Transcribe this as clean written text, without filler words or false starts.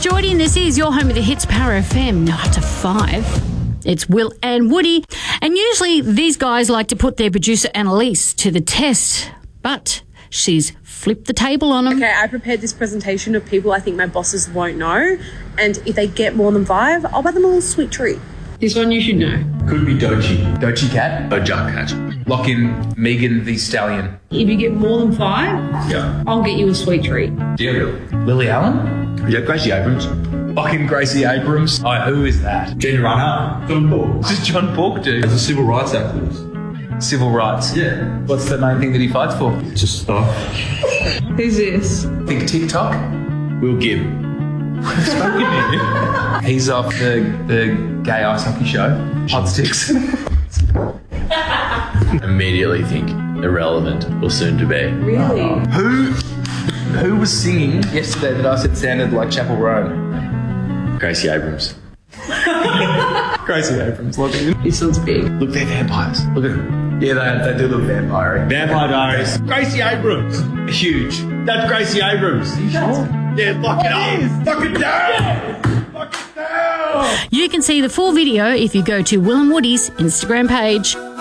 Geordie, and this is your home of the hits, Power FM 9 to 5. It's Will and Woody, and usually these guys like to put their producer Annalise to the test, but she's flipped the table on them. Okay, I prepared this presentation of people I think my bosses won't know, and if they get more than 5, I'll buy them a little sweet treat. This one you should know. Could be Dochi. Dochi Cat? Doja Cat. Lock in Megan the Stallion. If you get more than 5, Yeah. I'll get you a sweet treat. Yeah, really. Lily Allen? Yeah, Gracie Abrams. Fucking Gracie Abrams. Oh, who is that? Gina Reinhart. John Paul. What does John Bork do? As a civil rights activist. Civil rights. Yeah. What's the main thing that he fights for? Just stuff. Who's this? Think TikTok? Will Gibb. He's off the gay ice hockey show. Hot Sticks. Immediately think irrelevant or soon to be. Really? Who was singing yesterday that I said sounded like Chapel Roan? Gracie Abrams. Gracie Abrams. Look at him. This one's big. Look, they're vampires. Look at them. Yeah, they do look vampire-y. Vampire Diaries. Gracie Abrams. Huge. That's Gracie Abrams. Are you sure? Yeah, lock it up. Lock it down. Lock it down. You can see the full video if you go to Will and Woody's Instagram page.